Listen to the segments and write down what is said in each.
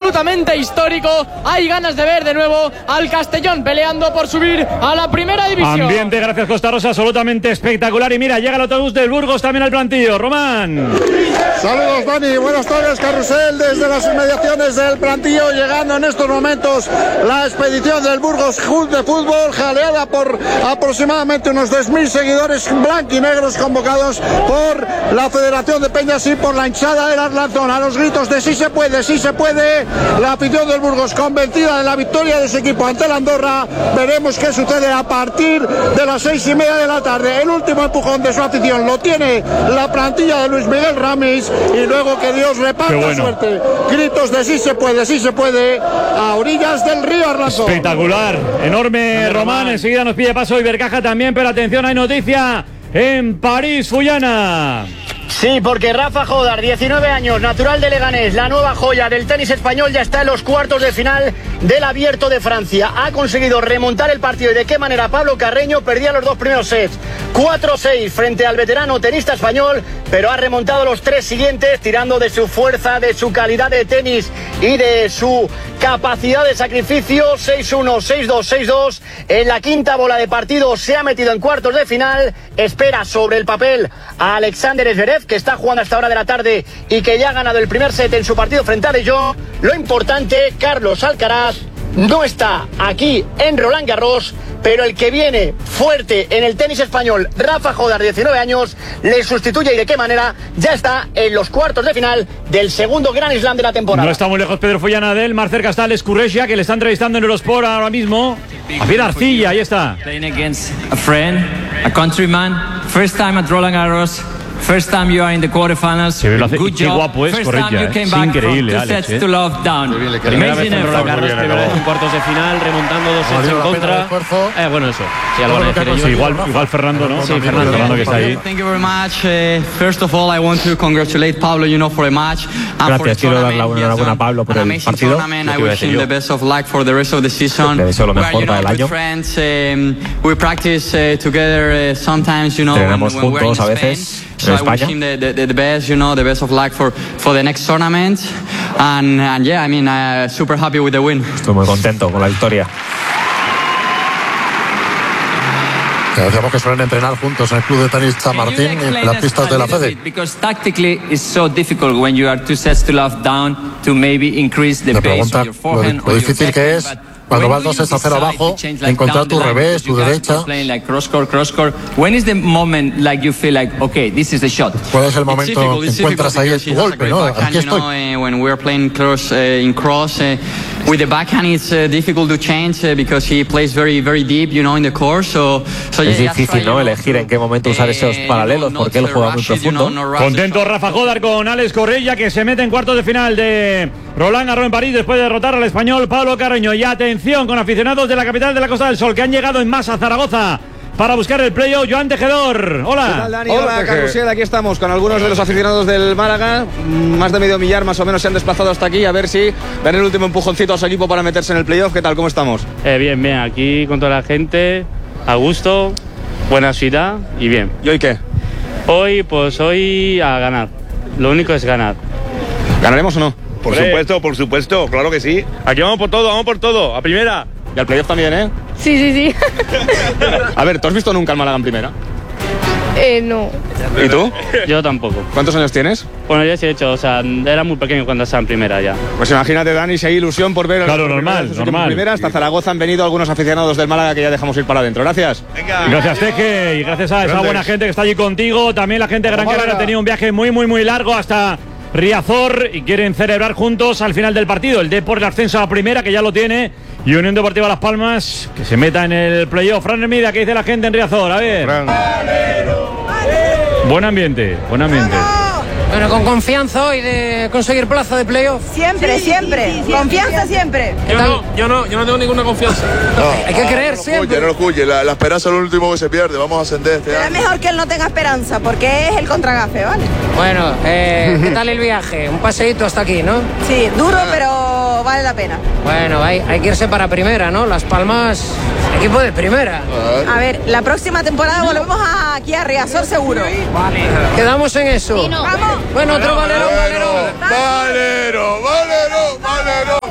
absolutamente histórico. Hay ganas de ver de nuevo al Castellón peleando por subir a la primera división. Ambiente, gracias Costa Rosa, absolutamente espectacular. Y mira, llega el autobús del Burgos también al plantillo. Román. Saludos, Dani, buenas tardes, Carrusel, desde las inmediaciones del plantillo, llegando en estos momentos la expedición del Burgos Club de Fútbol, jaleada por aproximadamente unos 2.000 seguidores blanquinegros convocados por la Federación de Peñas y por la hinchada del Arlanzón, a los gritos de sí se puede, la afición del Burgos convencida de la victoria de su equipo ante el Andorra. Veremos qué sucede a partir de las 6:30 de la tarde. El último empujón de su afición lo tiene la plantilla de Luis Miguel Ramis, y luego que Dios reparta suerte. Gritos de sí se puede, a orillas del río Arlanzón. Espectacular, enorme Román. Enseguida nos pide paso Ibercaja también, pero atención, hay noticia en París, Fullana. Sí, porque Rafa Jodar, 19 años, natural de Leganés, la nueva joya del tenis español, ya está en los cuartos de final del Abierto de Francia. Ha conseguido remontar el partido. ¿Y de qué manera? Pablo Carreño perdía los dos primeros sets, 4-6 frente al veterano tenista español, pero ha remontado los tres siguientes, tirando de su fuerza, de su calidad de tenis y de su capacidad de sacrificio. 6-1, 6-2, 6-2. En la quinta bola de partido se ha metido en cuartos de final. Espera sobre el papel a Alexander Zverev, que está jugando hasta hora de la tarde y que ya ha ganado el primer set en su partido frente a De Jong. Lo importante, Carlos Alcaraz no está aquí en Roland Garros, pero el que viene fuerte en el tenis español, Rafa Jodar, 19 años, le sustituye. ¿Y de qué manera? Ya está en los cuartos de final del segundo Grand Slam de la temporada. No está muy lejos Pedro Follana de él, más cerca está Alex Curresia, que le está entrevistando en Eurosport ahora mismo. Javier Arcilla, ahí está. Playing against a friend, a countryman, first time at Roland Garros. First time you are in the quarterfinals. Good job. Qué guapo es Correia, es increíble, Alex. Primera vez en Roland Garros, primera vez en cuartos de final, remontando 2 sets en contra. Bueno, eso. Sí, algo van a decir ellos. Igual Fernando, ¿no? Sí, Fernando que está ahí. Thank you very much. First of all, I want to congratulate Pablo, for the match. Gracias, quiero dar la enhorabuena a Pablo por el partido. I wish him the best of luck for the rest of the season. Le deseo lo mejor para el año. We practice together sometimes, Entrenamos juntos a veces. So I wish him the best, the best of luck for the next tournament. And yeah, I mean, super happy with the win. Estoy muy contento con la victoria. Decíamos que suelen entrenar juntos en el Club de Tenis San Martín y en las pistas de la Fede. Because tactically it's so difficult when you are 2 sets to love down to maybe increase the pace of your forehand. Lo difícil que es cuando vas 2 sets a 0 abajo, encontrar tu revés, tu derecha. When is the moment like you feel like, okay, this is the shot? ¿Cuál es el momento que encuentras ahí tu golpe, no? Aquí estoy. When we are playing cross in cross with the backhand, it's difficult to change because he plays very, very deep, in the course. So es difícil, ¿no? Elegir en qué momento usar esos paralelos porque él juega muy profundo. Contento Rafa Jodar con Alex Correia, que se mete en cuartos de final de Roland Garros en París después de derrotar al español Pablo Carreño. Y atención con aficionados de la capital de la Costa del Sol que han llegado en masa a Zaragoza para buscar el playoff. Joan Tejedor, hola. ¿Qué tal, Dani? Hola, Carrusel, aquí estamos con algunos de los aficionados del Málaga. Más de medio millar más o menos se han desplazado hasta aquí a ver si dan el último empujoncito a su equipo para meterse en el playoff. ¿Qué tal? ¿Cómo estamos? Bien, aquí con toda la gente, a gusto, buena ciudad y bien. ¿Y hoy qué? Hoy a ganar. Lo único es ganar. ¿Ganaremos o no? Por supuesto, claro que sí. Aquí vamos por todo, a primera. Y al playoff también, ¿eh? Sí. A ver, ¿tú has visto nunca al Málaga en primera? No. ¿Y tú? Yo tampoco. ¿Cuántos años tienes? Bueno, yo sí he hecho, era muy pequeño cuando estaba en primera ya. Pues imagínate, Dani, si hay ilusión por ver... Claro, normal. Primera, hasta Zaragoza han venido algunos aficionados del Málaga que ya dejamos ir para adentro. Gracias. Venga. Gracias, Teje, y gracias a esa buena gente que está allí contigo. También la gente de Gran Canaria ha tenido un viaje muy, muy, muy largo hasta Riazor y quieren celebrar juntos al final del partido el Depor de ascenso a la primera, que ya lo tiene, y Unión Deportiva Las Palmas que se meta en el playoff. Fran Hermida, ¿qué dice la gente en Riazor? A ver. Buen ambiente. Bueno, con confianza hoy de conseguir plaza de playoff. Siempre. Confianza siempre. Yo no tengo ninguna confianza. Hay que creer siempre. No lo escuche. La esperanza es lo último que se pierde. Vamos a ascender este año. Es mejor que él no tenga esperanza, porque es el contragafe, ¿vale? Bueno, ¿qué tal el viaje? Un paseíto hasta aquí, ¿no? Sí, duro, pero vale la pena. Bueno, hay que irse para primera, ¿no? Las Palmas, equipo de primera. A ver, la próxima temporada volvemos aquí a Riazor seguro. Vale. Quedamos en eso. Vamos. Bueno, otro Valero. Valero.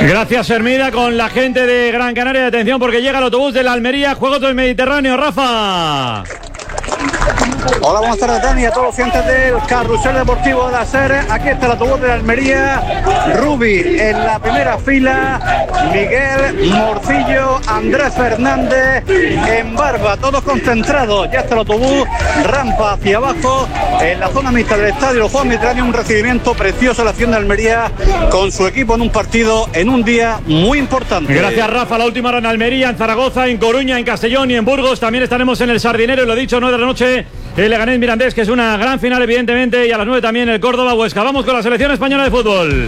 Gracias, Hermida, con la gente de Gran Canaria. Atención, porque llega el autobús de la Almería, Juegos del Mediterráneo. Rafa. Hola, buenas tardes, Dani, a todos los clientes del Carrusel Deportivo de la SER. Aquí está el autobús de la Almería. Rubi en la primera fila, Miguel, Morcillo, Andrés Fernández en Barba, todos concentrados. Ya está el autobús, rampa hacia abajo, en la zona mixta del estadio los Juegos Mediterráneos. Un recibimiento precioso a la acción de Almería con su equipo en un partido, en un día muy importante. Gracias, Rafa. La última hora en Almería, en Zaragoza, en Coruña, en Castellón y en Burgos. También estaremos en el Sardinero, y lo dicho, 9 de la noche, el Leganés Mirandés, que es una gran final, evidentemente, y a las 9 también el Córdoba Huesca. Vamos con la selección española de fútbol.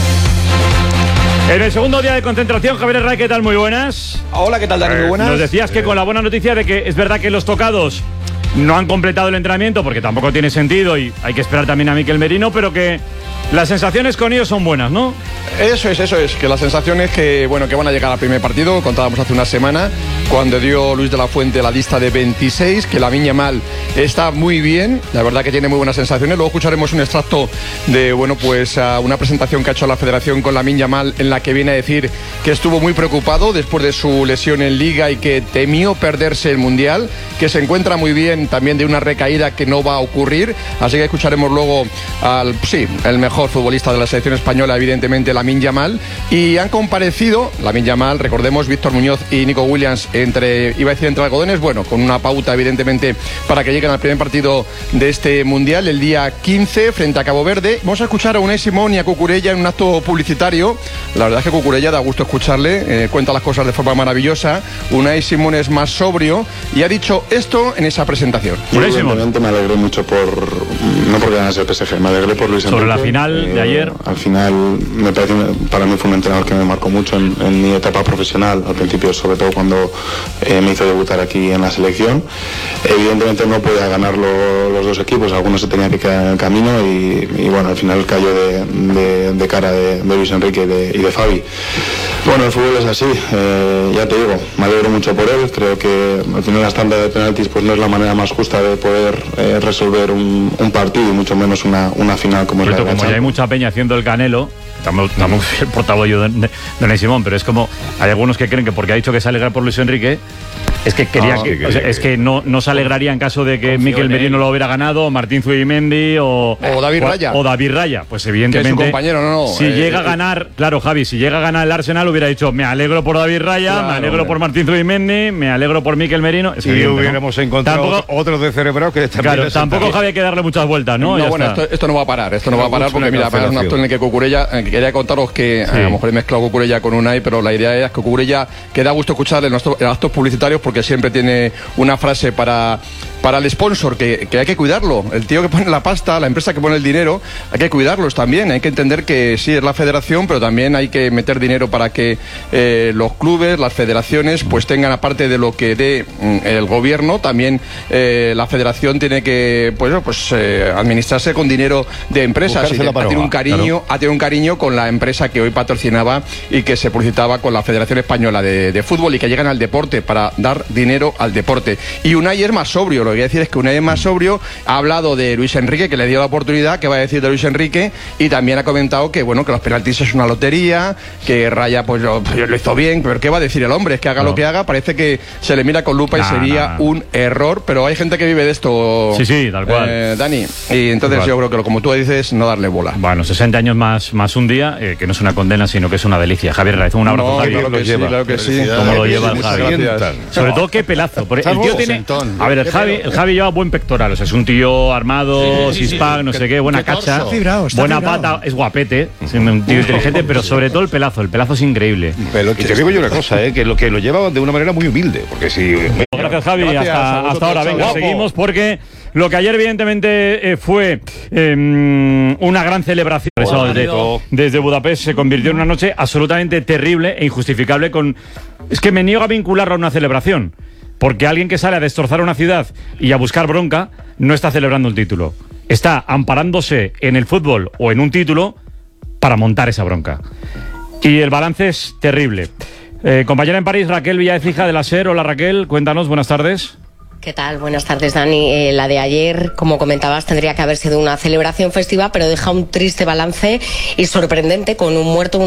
En el segundo día de concentración, Javier Herrera, ¿qué tal? Muy buenas. Hola, ¿qué tal, Dani? Muy buenas. Nos decías que con la buena noticia de que es verdad que los tocados no han completado el entrenamiento, porque tampoco tiene sentido y hay que esperar también a Mikel Merino, pero que las sensaciones con ellos son buenas, ¿no? Eso es, que la sensación es que, bueno, que van a llegar al primer partido. Contábamos hace una semana, cuando dio Luis de la Fuente la lista de 26, que Lamine Yamal está muy bien, la verdad que tiene muy buenas sensaciones. Luego escucharemos un extracto de, bueno, pues una presentación que ha hecho la Federación con Lamine Yamal, en la que viene a decir que estuvo muy preocupado después de su lesión en Liga y que temió perderse el Mundial, que se encuentra muy bien también de una recaída que no va a ocurrir. Así que escucharemos luego al, el mejor futbolista de la selección española, evidentemente, Lamine Yamal. Y han comparecido Lamine Yamal, recordemos, Víctor Muñoz y Nico Williams, entre algodones, bueno, con una pauta, evidentemente, para que lleguen al primer partido de este Mundial, el día 15, frente a Cabo Verde. Vamos a escuchar a Unai Simón y a Cucurella en un acto publicitario. La verdad es que Cucurella da gusto escucharle, cuenta las cosas de forma maravillosa. Unai Simón es más sobrio y ha dicho esto en esa presentación. Yo, evidentemente, me alegré mucho no porque ganase el PSG, me alegré por Luis Enrique. Sobre la final de ayer. Al final, me parece, para mí fue un entrenador que me marcó mucho en mi etapa profesional, al principio, sobre todo cuando me hizo debutar aquí en la selección. Evidentemente no podía ganar los dos equipos, algunos se tenían que quedar en el camino y bueno, al final cayó de cara de Luis Enrique y de Fabi. Bueno, el fútbol es así, ya te digo, me alegro mucho por él. Creo que al final las tandas de penaltis pues no es la manera más justa de poder resolver un partido, y mucho menos una final como es la de Como ya hay mucha peña haciendo el Canelo, estamos el portavoz de Unai Simón, pero es como, hay algunos que creen que porque ha dicho que se alegra por Luis Enrique, es que es que no se alegraría en caso de que Mikel Merino lo hubiera ganado, o Martín Zubimendi o David Raya. O David Raya, pues evidentemente. Que es su compañero, no. Si llega a ganar, claro, Javi, si llega a ganar el Arsenal, hubiera dicho, me alegro por David Raya, claro, me alegro por Martín Zubimendi, me alegro por Mikel Merino. Es y hubiéramos encontrado otros de cerebro que también. Claro, tampoco, Javi, hay que darle muchas vueltas, ¿no? No, bueno, esto no va a parar, porque mira, para un acto en el que Cucurella, quería contaros que a lo mejor he mezclado Cucurella con Unai, pero la idea es que Cucurella, que da gusto escucharle en actos publicitarios, porque siempre tiene una frase para el sponsor, que hay que cuidarlo. El tío que pone la pasta, la empresa que pone el dinero, hay que cuidarlos también. Hay que entender que sí, es la federación, pero también hay que meter dinero para que los clubes, las federaciones, pues tengan, aparte de lo que dé el gobierno, también la federación tiene que administrarse con dinero de empresas. Y ha tenido un cariño con la empresa que hoy patrocinaba y que se publicitaba con la Federación Española de Fútbol, y que llegan al deporte para dar dinero al deporte. Y Unai es más sobrio. Lo que voy a decir es que Unai es más sobrio. Ha hablado de Luis Enrique, que le dio la oportunidad. ¿Qué va a decir de Luis Enrique? Y también ha comentado que, bueno, que los penaltis es una lotería, que Raya pues lo hizo bien, pero ¿qué va a decir el hombre? Es que haga lo que haga, parece que se le mira con lupa y sería un error, pero hay gente que vive de esto. Sí, tal cual. Dani. Y entonces yo creo que, como tú dices, no darle bola. Bueno, 60 años más un día, que no es una condena, sino que es una delicia. Javier Raiz, un abrazo, Javi. Claro que sí. ¿Cómo lo lleva el Javi? Sobre todo, qué pelazo. El tío tiene... A ver, el Javi lleva buen pectoral, o sea, es un tío armado, six-pack, no sé qué, buena cacha, buena pata, es guapete, es un tío inteligente, pero sobre todo el pelazo es increíble. Y te digo yo una cosa, que lo lleva de una manera muy humilde, porque si... Gracias, Javi, hasta ahora. Venga, seguimos, porque lo que ayer evidentemente fue una gran celebración desde Budapest se convirtió en una noche absolutamente terrible e injustificable. Es que me niego a vincularlo a una celebración, porque alguien que sale a destrozar una ciudad y a buscar bronca no está celebrando un título, está amparándose en el fútbol o en un título para montar esa bronca. Y el balance es terrible. Compañera en París, Raquel Villaecija de la SER. Hola, Raquel, cuéntanos, buenas tardes. ¿Qué tal? Buenas tardes, Dani. La de ayer, como comentabas, tendría que haber sido una celebración festiva, pero deja un triste balance y sorprendente, con un muerto,